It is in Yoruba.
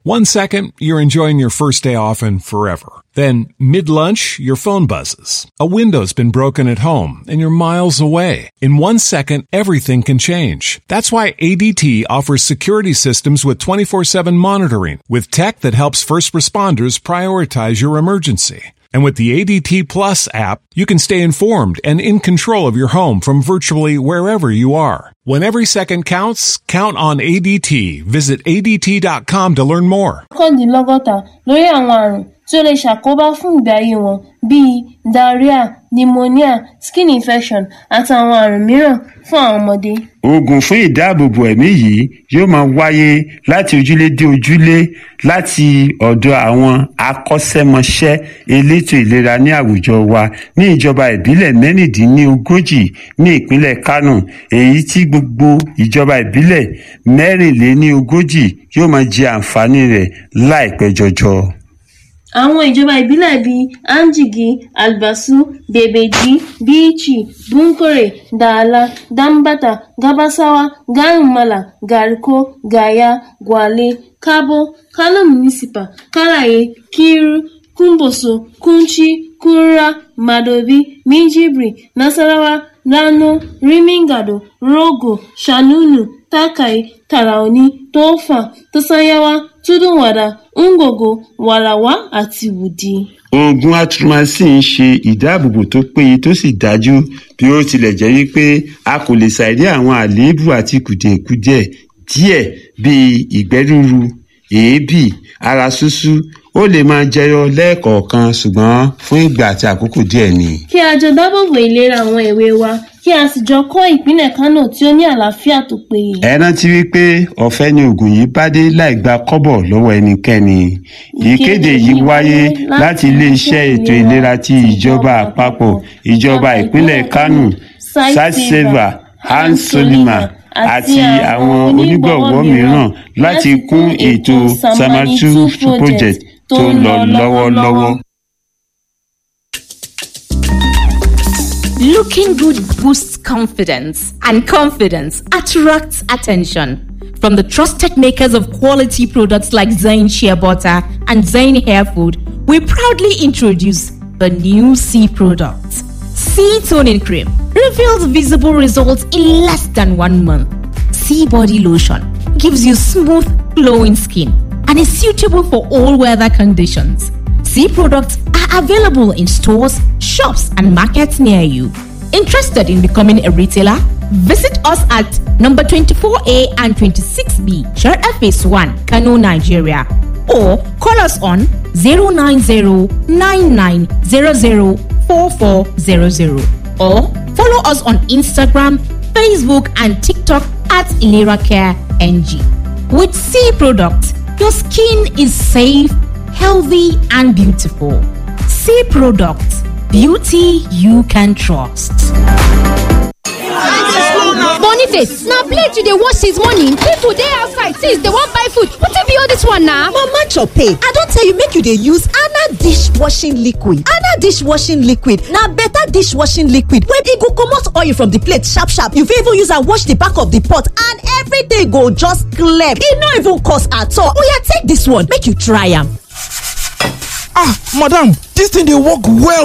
1 second, you're enjoying your first day off and forever. Then, mid-lunch, your phone buzzes. A window's been broken at home and you're miles away. In 1 second, everything can change. That's why ADT offers security systems with 24/7 monitoring, with tech that helps first responders prioritize your emergency. And with the ADT Plus app, you can stay informed and in control of your home from virtually wherever you are. When every second counts, count on ADT. Visit ADT.com to learn more. Lórí àwọn àrùn tí ó lè ṣàkóbá fún ìgbé ayé wọn bíi diarrhea, pneumonia, skin infection àti àwọn àrùn mìíràn fún àwọn ọmọdé. Oògùn fún ìdáàbòbò ẹ̀mí yìí yóò máa wáyé láti ojúlé dé ojúlé láti ọ̀dọ̀ àwọn akọ́ṣẹ́mọṣẹ́ elétò ìlera ní àwùjọ wa ní ìjọba ìbílẹ̀ 36 ní ìpínlẹ̀ Kánò, èyí tí gbogbo ìjọba ìbílẹ̀ 44 yóò máa jẹ àǹfààní rẹ̀ láìpẹ́ jọjọ. Àwọn ìjọba ìbílẹ̀ bíi Anjigi, Albasu, Bebeji, Bichi, Bunkore, Dala, Dambata, Gabasawa, Gaimala, Gariko, Gaya, Gwale, Kabo, Kano Municipal, Karaye, Kiru, Kumboso, Kunchi, Kura, Madobi, Minjibri, Nasarawa, Rano, Rimingado, Rogo, Shanunu, Takai, Taraoni, Tofa, Tosanyawa, Tudunwada, Ngogo, Walawa àti Wudi. Oògùn Atromycin ń ṣe ìdáàbòbò tó péye tó sì dájú bí ó tilẹ̀ jẹ́ wípé a kò lè ṣàìrí àwọn àléébù àti kùdìẹ̀kudiẹ díẹ̀ bíi ìgbẹ́ rúru, èébì, ara ṣúṣú. Ó lè máa jẹyọ lẹ́ẹ̀kọ̀ọ̀kan ṣùgbọ́n fún ìgbà àti àkókò díẹ̀ ni. Kí a jọ dáàbòbò ìlera àwọn èwe wa, kí a sì jọ kọ́ ìpínlẹ̀ Kánò tí ó ní àlàáfíà tó péye. Ẹ rántí wípé ọ̀fẹ́ ni oògùn yìí bá dé láì gba kọ́bọ̀ lọ́wọ́ ẹnikẹ́ni. Ìkéde yìí wáyé láti ilé-iṣẹ́ ètò ìlera ti ìjọba àpapọ̀, ìjọba ìpínlẹ̀ Kánò, Satseva, Hans Solima àti àwọn onígbọ̀wọ́ mìíràn láti kún ètò Samatu project tó ń lọ lọ́wọ́lọ́wọ́. Looking good boosts confidence, and confidence attracts attention. From the trusted makers of quality products like Zain Shea Butter and Zain Hair Food, we proudly introduce the new C products. C Toning Cream reveals visible results in less than 1 month. C Body Lotion gives you smooth, glowing skin and is suitable for all weather conditions. C products are available in stores, shops, and markets near you. Interested in becoming a retailer? Visit us at number 24A and 26B, Sharaɗa Phase 1, Kano, Nigeria. Or call us on 090-9900-4400. Or follow us on Instagram, Facebook, and TikTok at Ilera Care NG. With C products, your skin is safe, healthy, and beautiful. C products, beauty you can trust. Boniface, now plate you dey wash since morning. People dey outside since they wan buy food. What be all this one now? Mama Chope, I don tell you make you dey use Ana dishwashing liquid. Ana dishwashing liquid na better dishwashing liquid wey e go comot oil from the plate sharp sharp. You fit even use am wash the back of the pot and everything go just clear. E no even cost at all. Oya, take this one make you try am. Ah, madam, this thing dey work well